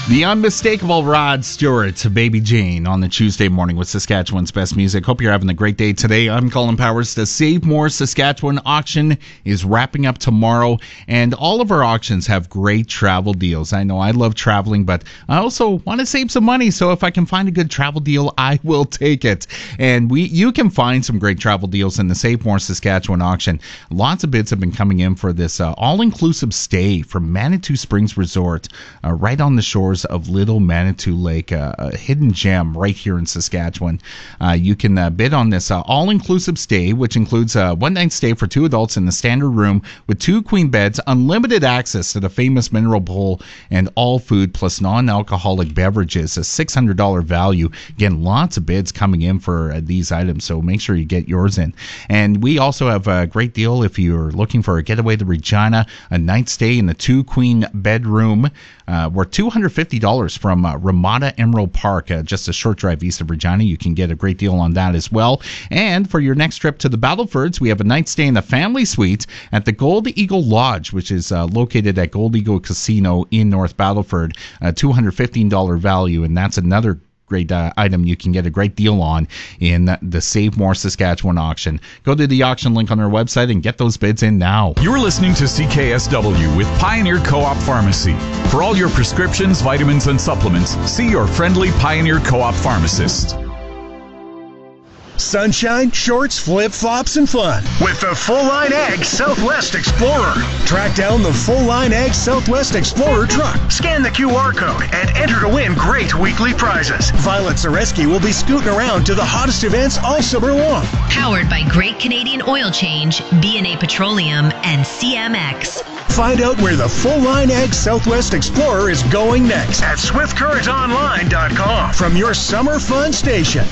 The unmistakable Rod Stewart, Baby Jane, on the Tuesday morning with Saskatchewan's best music. Hope you're having a great day today. I'm Colin Powers. The Save More Saskatchewan auction is wrapping up tomorrow, and all of our auctions have great travel deals. I know I love traveling, but I also want to save some money, so if I can find a good travel deal, I will take it. And you can find some great travel deals in the Save More Saskatchewan auction. Lots of bids have been coming in for this all-inclusive stay from Manitou Springs Resort, right on the shores of Little Manitou Lake, a hidden gem right here in Saskatchewan. You can bid on this all-inclusive stay, which includes a one-night stay for 2 adults in the standard room with 2 queen beds, unlimited access to the famous mineral pool, and all food plus non-alcoholic beverages, a $600 value. Again, lots of bids coming in for these items, so make sure you get yours in. And we also have a great deal if you're looking for a getaway to Regina, a night stay in the 2-queen bedroom. We're $250 from Ramada Emerald Park, just a short drive east of Regina. You can get a great deal on that as well. And for your next trip to the Battlefords, we have a night stay in the family suite at the Gold Eagle Lodge, which is located at Gold Eagle Casino in North Battleford, a $215 value, and that's another great item you can get a great deal on in the Save More Saskatchewan auction. Go to the auction link on our website and get those bids in now. You're listening to CKSW with Pioneer Co-op Pharmacy. For all your prescriptions, vitamins, and supplements, see your friendly Pioneer Co-op pharmacist. Sunshine, shorts, flip-flops, and fun with the full-line Ag Southwest Explorer. Track down the full-line Ag Southwest Explorer truck. Scan the QR code and enter to win great weekly prizes. Violet Zareski will be scooting around to the hottest events all summer long. Powered by Great Canadian Oil Change, B&A Petroleum, and CMX. Find out where the full-line Ag Southwest Explorer is going next at SwiftCurrentOnline.com. From your summer fun station,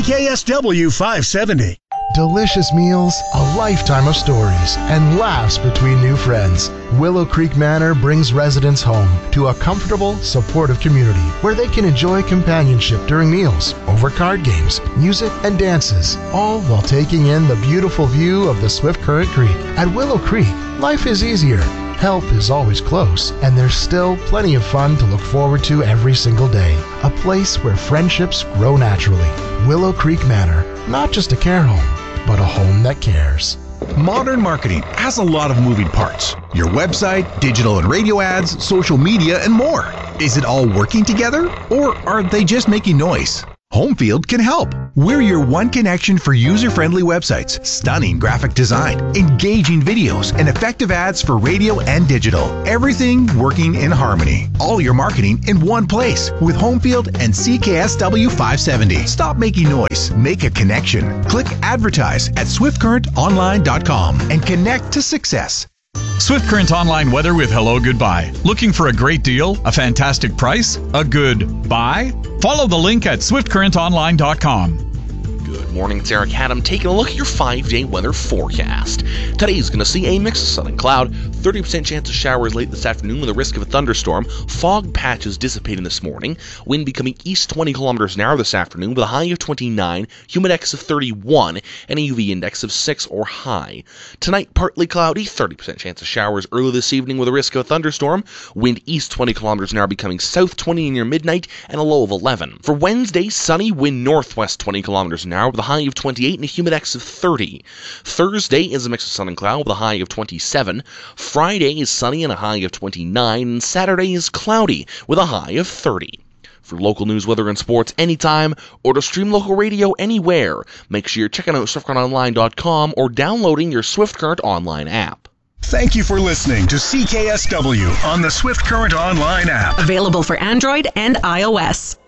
CKSW 570. Delicious meals, a lifetime of stories, and laughs between new friends. Willow Creek Manor brings residents home to a comfortable, supportive community where they can enjoy companionship during meals, over card games, music, and dances, all while taking in the beautiful view of the Swift Current Creek. At Willow Creek, life is easier. Help is always close, and there's still plenty of fun to look forward to every single day. A place where friendships grow naturally. Willow Creek Manor, not just a care home, but a home that cares. Modern marketing has a lot of moving parts. Your website, digital and radio ads, social media, and more. Is it all working together, or are they just making noise? Homefield can help. We're your one connection for user-friendly websites, stunning graphic design, engaging videos, and effective ads for radio and digital. Everything working in harmony. All your marketing in one place with Homefield and CKSW 570. Stop making noise. Make a connection. Click Advertise at SwiftCurrentOnline.com and connect to success. Swift Current Online weather with Hello Goodbye. Looking for a great deal, a fantastic price, a good buy? Follow the link at SwiftCurrentOnline.com. Good morning, it's Eric Haddam taking a look at your 5-day weather forecast. Today's going to see a mix of sun and cloud, 30% chance of showers late this afternoon with a risk of a thunderstorm, fog patches dissipating this morning, wind becoming east 20 kilometers an hour this afternoon with a high of 29, humidex of 31, and a UV index of 6 or high. Tonight, partly cloudy, 30% chance of showers early this evening with a risk of a thunderstorm, wind east 20 kilometers an hour becoming south 20 near midnight, and a low of 11. For Wednesday, sunny, wind northwest 20 kilometers an hour with a high of 28 and a humidex of 30. Thursday is a mix of sun and cloud with a high of 27. Friday is sunny and a high of 29. And Saturday is cloudy with a high of 30. For local news, weather, and sports anytime, or to stream local radio anywhere, make sure you're checking out SwiftCurrentOnline.com or downloading your Swift Current Online app. Thank you for listening to CKSW on the Swift Current Online app. Available for Android and iOS.